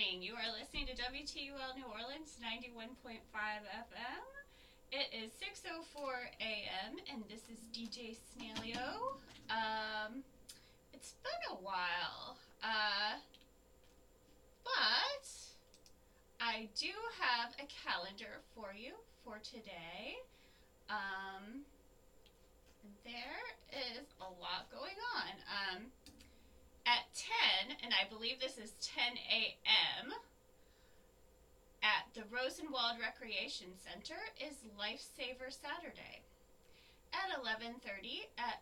morning. You are listening to WTUL New Orleans 91.5 FM. It is 6:04 a.m. and this is DJ Snalio. It's been a while, but I do have a calendar for you for today. There is a lot going on. At 10, and I believe this is 10 a.m., at the Rosenwald Recreation Center is Lifesaver Saturday. At 11:30 at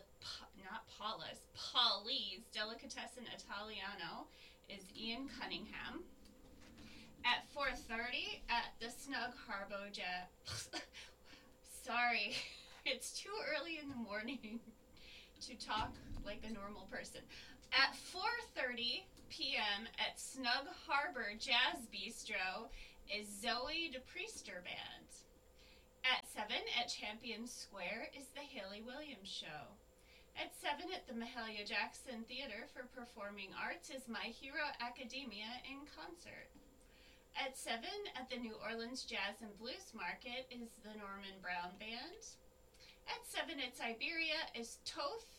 Polly's Delicatessen Italiano is Ian Cunningham. At 4:30 at the Snug Harbor Jazz. Sorry, it's too early in the morning to talk like a normal person. At 4:30 p.m. at Snug Harbor Jazz Bistro is Zoe DePriester Band. At 7 at Champion Square is the Haley Williams Show. At 7 at the Mahalia Jackson Theater for Performing Arts is My Hero Academia in concert. At 7 at the New Orleans Jazz and Blues Market is the Norman Brown Band. At 7 at Siberia is Toth,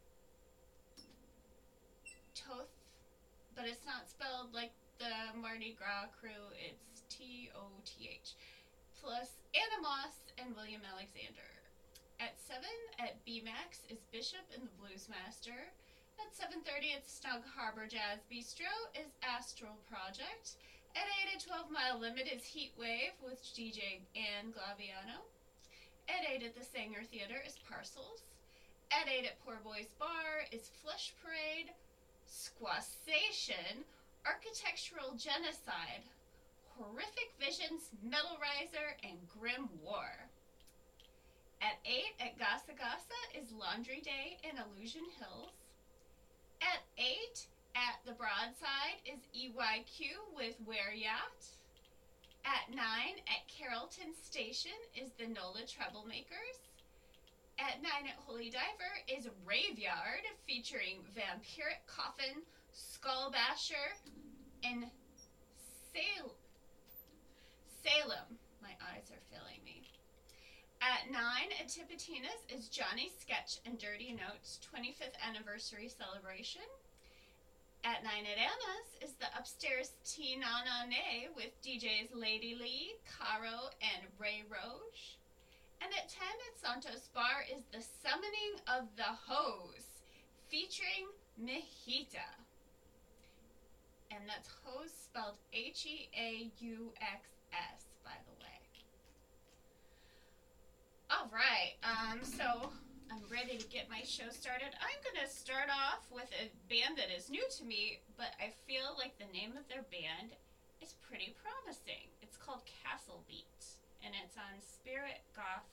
but it's not spelled like the Mardi Gras crew, it's T-O-T-H, plus Anna Moss and William Alexander. At 7 at BMAX is Bishop and the Blues Master. At 7:30 at Snug Harbor Jazz Bistro is Astral Project. At 8 at 12 Mile Limit is Heat Wave with DJ Ann Glaviano. At 8 at the Sanger Theater is Parcels. At 8 at Poor Boys Bar is Flush Parade, Squassation, Architectural Genocide, Horrific Visions, Metal Riser, and Grim War. At 8 at Gasa Gasa is Laundry Day in Illusion Hills. At 8 at the Broadside is EYQ with Ware Yacht. At 9 at Carrollton Station is the NOLA Troublemakers. At 9 at Holy Diver is Raveyard featuring Vampiric Coffin, Skullbasher, and Salem. My eyes are failing me. At 9 at Tipitina's is Johnny Sketch and Dirty Notes 25th Anniversary Celebration. At 9 at Anna's is the Upstairs Tea-Na-Na-Nay with DJs Lady Lee, Caro, and Ray Roche. And at 10 at Santos Bar is the Summoning of the Hose, featuring Mejita. And that's hose spelled Heauxs, by the way. All right, so I'm ready to get my show started. I'm going to start off with a band that is new to me, but I feel like the name of their band is pretty promising. It's called Castle Beat, and it's on Spirit Goth